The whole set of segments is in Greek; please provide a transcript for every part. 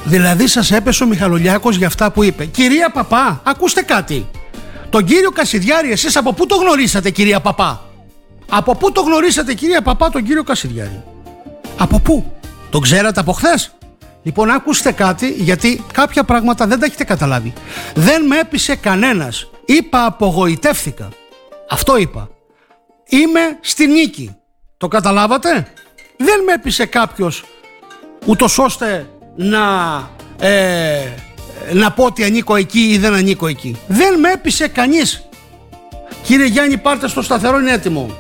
Δηλαδή σας έπεσε ο Μιχαλολιάκος για αυτά που είπε. Κυρία Παπά, ακούστε κάτι. Τον κύριο Κασιδιάρη, εσείς από πού το γνωρίσατε, κυρία Παπά? Από πού το γνωρίσατε, κυρία Παπά, τον κύριο Κασιδιάρη? Από πού? Τον ξέρατε από χθες? Λοιπόν, ακούστε κάτι, γιατί κάποια πράγματα δεν τα έχετε καταλάβει. Δεν με έπεισε κανένας. Είπα απογοητεύθηκα. Αυτό είπα. Είμαι στη νίκη. Το καταλάβατε? Δεν με έπεισε κάποιος ούτως ώστε να πω ότι ανήκω εκεί ή δεν ανήκω εκεί. Δεν με έπεισε κανείς. Κύριε Γιάννη, πάρτε στο σταθερό, είναι έτοιμο.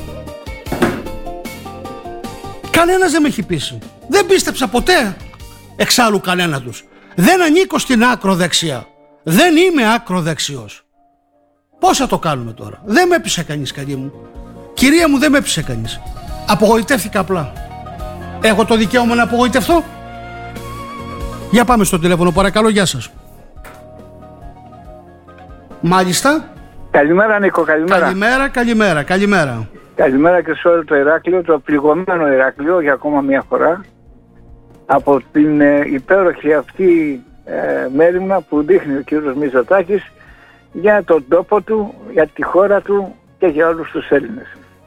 Κανένας δεν με έχει πείσει. Δεν πίστεψα ποτέ εξάλλου κανένα τους. Δεν ανήκω στην άκροδεξιά. Δεν είμαι άκροδεξιός. Πώς θα το κάνουμε τώρα? Δεν με έπεισε κανείς, καλή μου. Κυρία μου, δεν με έπεισε κανείς. Απογοητεύτηκα απλά. Έχω το δικαίωμα να απογοητευτώ? Για πάμε στο τηλέφωνο, παρακαλώ, γεια σας. Μάλιστα. Καλημέρα, Νίκο, καλημέρα. Καλημέρα. Καλημέρα και σε όλο το Ηράκλειο, το πληγωμένο Ηράκλειο για ακόμα μια φορά, από την υπέροχη αυτή μέριμνα που δείχνει ο κύριος Μητσοτάκης για τον τόπο του, για τη χώρα του και για όλους τους Έλληνες.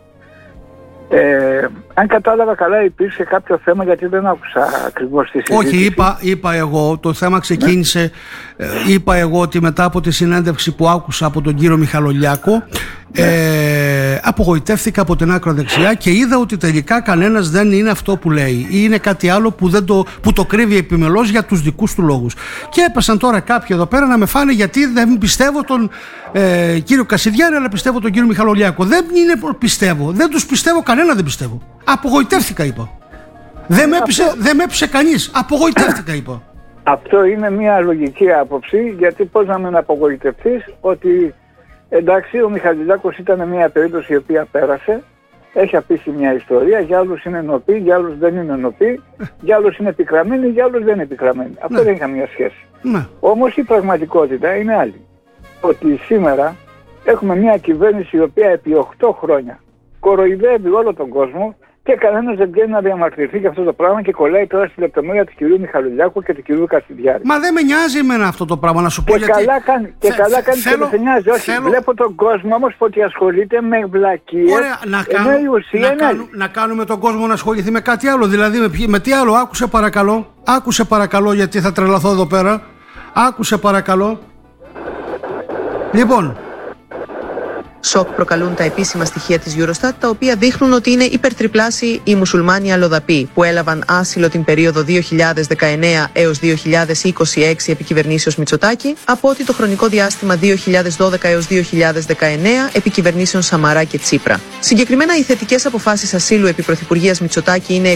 Αν κατάλαβα καλά, υπήρξε κάποιο θέμα, γιατί δεν άκουσα ακριβώς τη συζήτηση. Όχι, είπα εγώ, το θέμα ξεκίνησε, είπα εγώ ότι μετά από τη συνέντευξη που άκουσα από τον κύριο Μιχαλολιάκο, απογοητεύτηκα από την άκρο δεξιά και είδα ότι τελικά κανένας δεν είναι αυτό που λέει, ή είναι κάτι άλλο που το κρύβει επιμελώς για τους δικούς του λόγους. Και έπεσαν τώρα κάποιοι εδώ πέρα να με φάνε γιατί δεν πιστεύω τον κύριο Κασιδιάρη, αλλά πιστεύω τον κύριο Μιχαλολιάκο. Δεν είναι πιστεύω, δεν τους πιστεύω, κανένα δεν πιστεύω. Απογοητεύτηκα, είπα. Δεν με έπεισε κανείς. Απογοητεύτηκα, είπα. Αυτό είναι μια λογική άποψη, γιατί πώς να μην απογοητευτείς ότι εντάξει, ο Μιχαλολιάκος ήταν μια περίπτωση η οποία πέρασε, έχει αφήσει μια ιστορία, για άλλους είναι νοπή, για άλλους δεν είναι νοπή, για άλλους είναι επικραμμένοι, για άλλους δεν είναι επικραμμένοι. Αυτό δεν έχει καμία σχέση. Όμως η πραγματικότητα είναι άλλη. Ότι σήμερα έχουμε μια κυβέρνηση η οποία επί 8 χρόνια κοροϊδεύει όλο τον κόσμο και κανένας δεν βγαίνει να διαμαρτυρηθεί για αυτό το πράγμα και κολλάει τώρα στη λεπτομέρεια του κυρίου Μιχαλολιάκου και του κυρίου Κασιδιάρη. Μα δεν με νοιάζει εμένα αυτό το πράγμα, να σου πω, γιατί... Καλά κάνει και δεν σε νοιάζει, όχι. Βλέπω τον κόσμο όμως ότι ασχολείται με βλακίες. Ωραία, να κάνουμε τον κόσμο να ασχοληθεί με κάτι άλλο. Δηλαδή με τι άλλο? Άκουσε παρακαλώ, γιατί θα τρελαθώ εδώ πέρα. Άκουσε παρακαλώ. Λοιπόν, Σοκ προκαλούν τα επίσημα στοιχεία της Eurostat, τα οποία δείχνουν ότι είναι υπερτριπλάσιοι οι μουσουλμάνοι αλλοδαποί που έλαβαν άσυλο την περίοδο 2019 έως 2026 επί κυβερνήσεως Μητσοτάκη, από ότι το χρονικό διάστημα 2012 έως 2019 επί κυβερνήσεων Σαμαρά και Τσίπρα. Συγκεκριμένα, οι θετικές αποφάσεις ασύλου επί πρωθυπουργίας Μητσοτάκη είναι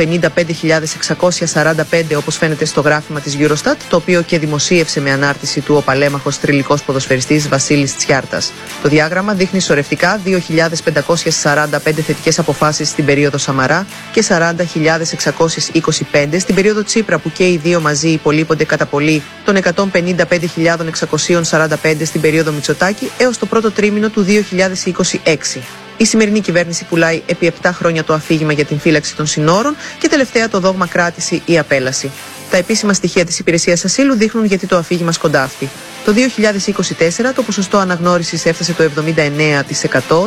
155.645, όπως φαίνεται στο γράφημα της Eurostat, το οποίο και δημοσίευσε με ανάρτηση του ο παλέμαχος θρυλικός ποδοσφαιριστής Βασίλης Τσιάρτας. Το διάγραμμα δείχνει σωρευτικά 2.545 θετικές αποφάσεις στην περίοδο Σαμαρά και 40.625 στην περίοδο Τσίπρα, που και οι δύο μαζί υπολείπονται κατά πολύ των 155.645 στην περίοδο Μητσοτάκη έως το πρώτο τρίμηνο του 2026. Η σημερινή κυβέρνηση πουλάει επί 7 χρόνια το αφήγημα για την φύλαξη των συνόρων και τελευταία το δόγμα κράτηση ή απέλαση. Τα επίσημα στοιχεία της Υπηρεσίας Ασύλου δείχνουν γιατί το αφήγημα σκοντάφτει. Το 2024 το ποσοστό αναγνώρισης έφτασε το 79%,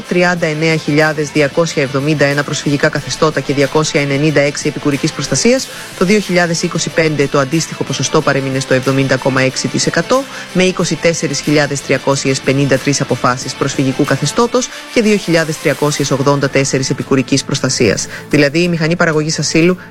39.271 προσφυγικά καθεστώτα και 296 επικουρικής προστασίας. Το 2025 το αντίστοιχο ποσοστό παρέμεινε στο 70,6% με 24.353 αποφάσεις προσφυγικού καθεστώτος και 2.384 επικουρικής προστασίας. Δηλαδή η μηχανή παραγωγής ασύλου